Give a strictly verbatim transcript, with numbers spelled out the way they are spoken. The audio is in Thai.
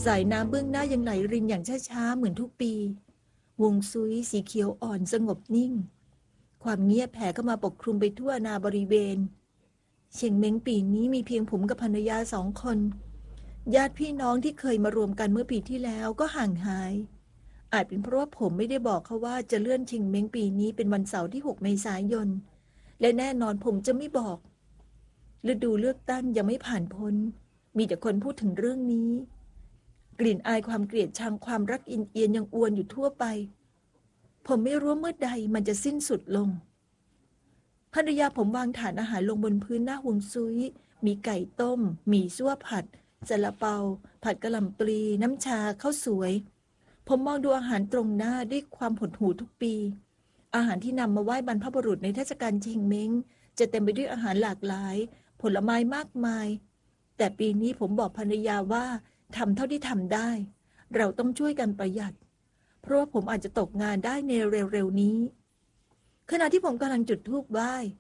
สายน้ำเบื้องหน้ายังไหลรินอย่างช้าๆเหมือนทุกปีวงซุยสีเขียวอ่อนสงบนิ่งความเงียบแผ่เข้ามาปกคลุมไปทั่วนาบริเวณเชงเม้งปีนี้มีเพียงผมกับภรรยาสองคนญาติพี่น้องที่เคยมารวมกันเมื่อปีที่แล้วก็ห่างหายอาจเป็นเพราะว่าผมไม่ได้บอกเขาว่าจะเลื่อนเชงเม้งปีนี้เป็นวันเสาร์ที่หกเมษายนและแน่นอนผมจะไม่บอกฤดูเลือกตั้งยังไม่ผ่านพ้นมีแต่คนพูดถึงเรื่องนี้กลิ่นอายความเกลียดชังความรักอินเอียนยังอวนอยู่ทั่วไปผมไม่รู้เมื่อใดมันจะสิ้นสุดลงภรรยาผมวางถาดอาหารลงบนพื้นหน้าห่วงซุยมีไก่ต้มหมี่ซั่วผัดซาลาเปาผัดกะหล่ำปลีน้ำชาข้าวสวยผมมองดูอาหารตรงหน้าด้วยความหดหู่ทุกปีอาหารที่นำมาไหว้บรรพบุรุษในเทศกาลเชงเม้งจะเต็มไปด้วยอาหารหลากหลายผลไม้มากมายแต่ปีนี้ผมบอกภรรยาว่าทำเท่าที่ทำได้เราต้องช่วยกันประหยัดเพราะว่าผมอาจจะตกงานได้ในเร็วๆนี้ขณะที่ผมกำลังจุดธูปไหว้